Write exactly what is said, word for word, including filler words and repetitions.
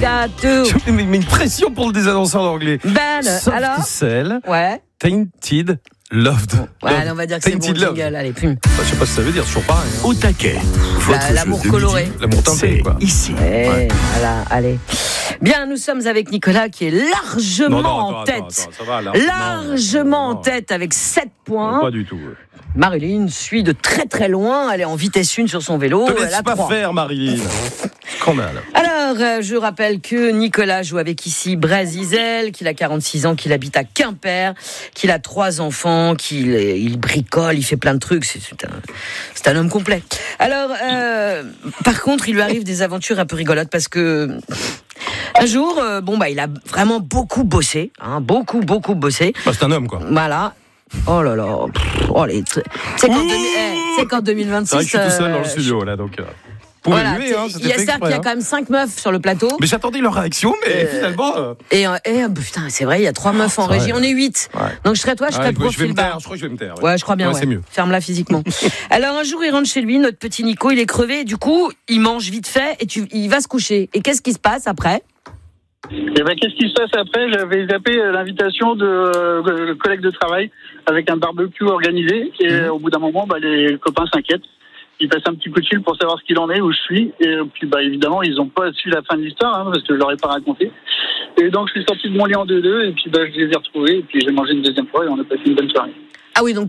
gâteau. Mais, mais une pression pour le désannonceur d'anglais. Ben, Soft alors Cell, Ouais. Tainted Loved. Ouais, Loved. allez, on va dire que c'est bon Tainted Loved. jingle. Allez, plume. Bah, je sais pas ce que ça veut dire, toujours pareil. Hein. Au taquet. La- l'amour jeu de coloré. midi, L'amour teinté, c'est quoi. ici. Ouais, Ouais. Voilà, allez. Bien, nous sommes avec Nicolas qui est largement Non, non, en attends, tête. attends, attends, ça va, là. Largement Non, en tête avec sept non, points. Pas du tout. Marilyn suit de très très loin. Elle est en vitesse une sur son vélo. Te Elle laisse a pas trois. faire, Marilyn. Scandale. Alors, euh, je rappelle que Nicolas joue avec ici Brasizel, qu'il a quarante-six ans, qu'il habite à Quimper, qu'il a trois enfants, qu'il il bricole, il fait plein de trucs. C'est, c'est, un, c'est un homme complet. Alors, euh, par contre, il lui arrive des aventures un peu rigolotes parce que un jour, euh, bon bah, il a vraiment beaucoup bossé, hein, beaucoup beaucoup bossé. Bah, c'est un homme, quoi. Voilà. Oh là là. Pff, oh, les, tu sais qu'en, deux mille eh, tu sais qu'en deux mille vingt-six. C'est vrai que je suis tout seul dans le euh, studio, là, donc. Euh, vous pouvez Voilà, huer, hein, il c'était y a fait ça exprès, qu'il y a hein. quand même cinq meufs sur le plateau. Mais j'attendais leur réaction, mais Euh, finalement. Euh... Et, euh, et euh, putain, c'est vrai, il y a trois meufs en c'est régie. vrai. On est huit. Ouais. Donc je serais toi, je serais Ouais, je vais me profil taire, bas. je crois que je vais me taire. Ouais, je crois bien. Ouais, Ouais. c'est mieux. Ferme-la physiquement. Alors un jour, il rentre chez lui, notre petit Nico, il est crevé. Et du coup, il mange vite fait et tu, il va se coucher. Et qu'est-ce qui se passe après? Et ben, qu'est-ce qui se passe après? J'avais zappé l'invitation de euh, collègues de travail avec un barbecue organisé. Et Mmh. au bout d'un moment, bah, les copains s'inquiètent. Ils passent un petit coup de fil pour savoir ce qu'il en est, où je suis. Et puis, bah, évidemment, ils n'ont pas su la fin de l'histoire, hein, parce que je leur ai pas raconté. Et donc, je suis sorti de mon lit en deux deux. Et puis, bah, je les ai retrouvés. Et puis, j'ai mangé une deuxième fois et on a passé une bonne soirée. Ah oui, donc